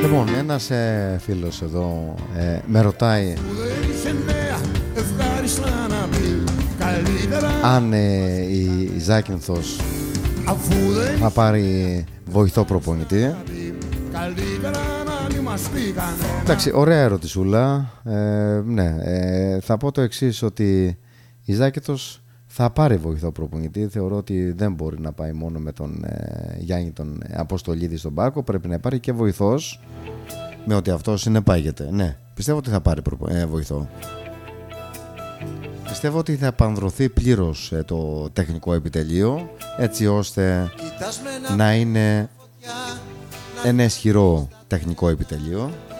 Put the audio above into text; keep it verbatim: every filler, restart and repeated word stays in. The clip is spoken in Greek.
Λοιπόν, ένας ε, φίλος εδώ ε, με ρωτάει αν ε, η, η Ζάκυνθος θα πάρει βοηθό προπονητή. Εντάξει, ωραία ερωτησούλα. ε, Ναι, ε, θα πω το εξής, ότι η Ζάκυνθος θα πάρει βοηθό προπονητή. Θεωρώ ότι δεν μπορεί να πάει μόνο με τον ε, Γιάννη τον Αποστολίδη στον πάγκο. Πρέπει να πάρει και βοηθός, με ότι αυτό συνεπάγεται. Ναι, πιστεύω ότι θα πάρει προπο... ε, βοηθό. Πιστεύω ότι θα επανδρωθεί πλήρως ε, το τεχνικό επιτελείο, έτσι ώστε να είναι ένα ισχυρό τεχνικό επιτελείο.